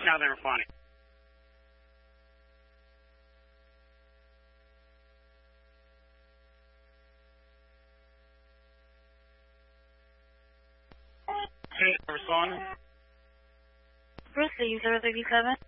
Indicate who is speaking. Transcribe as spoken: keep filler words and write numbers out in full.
Speaker 1: now then responding. Responding.
Speaker 2: Bruce Lee, zero thirty-seven.